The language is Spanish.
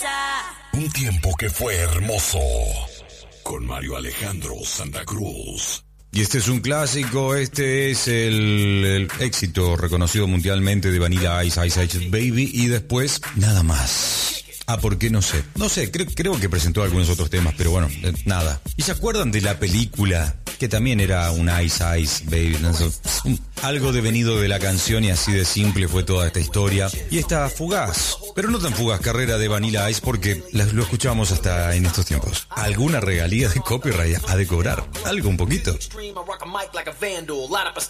Un tiempo que fue hermoso. Con Mario Alejandro Santa Cruz. Y este es un clásico, este es el éxito reconocido mundialmente de Vanilla Ice, Ice Ice Baby, y después nada más. ¿Por qué? No sé, creo que presentó algunos otros temas, pero bueno, nada. ¿Y se acuerdan de la película? Que también era un Ice Ice Baby, ¿no? Algo devenido de la canción, y así de simple fue toda esta historia. Y esta fugaz, pero no tan fugaz carrera de Vanilla Ice, porque lo escuchamos hasta en estos tiempos. ¿Alguna regalía de copyright ha de cobrar? ¿Algo un poquito?